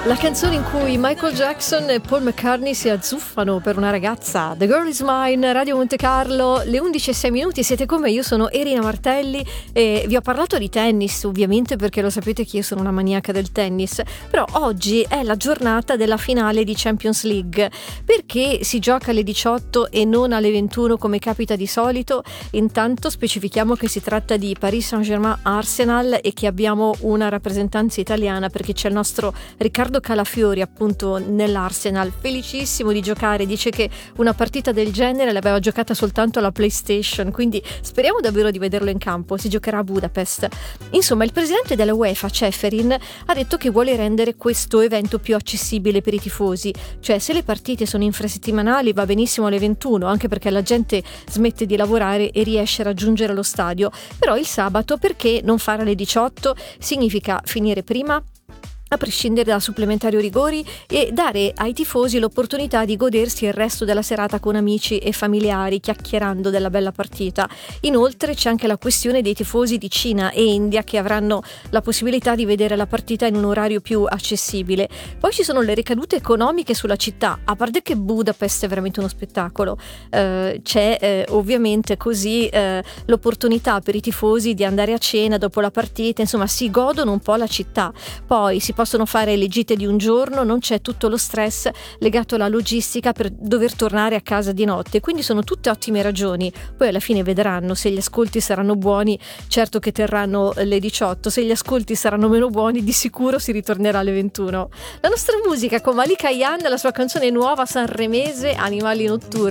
La canzone in cui Michael Jackson e Paul McCartney si azzuffano per una ragazza. The Girl Is Mine, Radio Monte Carlo, le 11:06, siete con me, io sono Erina Martelli e vi ho parlato di tennis, ovviamente perché lo sapete che io sono una maniaca del tennis, però oggi è la giornata della finale di Champions League. Perché si gioca alle 18 e non alle 21 come capita di solito? Intanto specifichiamo che si tratta di Paris Saint-Germain Arsenal e che abbiamo una rappresentanza italiana perché c'è il nostro Riccardo Calafiori appunto nell'Arsenal, felicissimo di giocare, dice che una partita del genere l'aveva giocata soltanto alla PlayStation, quindi speriamo davvero di vederlo in campo. Si giocherà a Budapest. Insomma, il presidente della UEFA, Ceferin, ha detto che vuole rendere questo evento più accessibile per i tifosi, cioè se le partite sono infrasettimanali va benissimo alle 21, anche perché la gente smette di lavorare e riesce a raggiungere lo stadio, però il sabato perché non fare alle 18? Significa finire prima, a prescindere da supplementari o rigori, e dare ai tifosi l'opportunità di godersi il resto della serata con amici e familiari, chiacchierando della bella partita. Inoltre c'è anche la questione dei tifosi di Cina e India che avranno la possibilità di vedere la partita in un orario più accessibile. Poi ci sono le ricadute economiche sulla città, a parte che Budapest è veramente uno spettacolo, c'è ovviamente così l'opportunità per i tifosi di andare a cena dopo la partita, insomma si godono un po' la città, poi si possono fare le gite di un giorno, non c'è tutto lo stress legato alla logistica per dover tornare a casa di notte, quindi sono tutte ottime ragioni. Poi alla fine vedranno se gli ascolti saranno buoni, certo che terranno le 18, se gli ascolti saranno meno buoni di sicuro si ritornerà alle 21. La nostra musica con Malika Ayane, la sua canzone nuova sanremese Animali notturni.